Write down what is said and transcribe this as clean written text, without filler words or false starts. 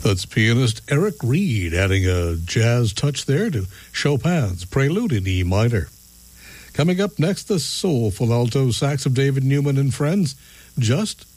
That's pianist Eric Reed adding a jazz touch there to Chopin's Prelude in E minor. Coming up next, the soulful alto sax of David Newman and Friends, Just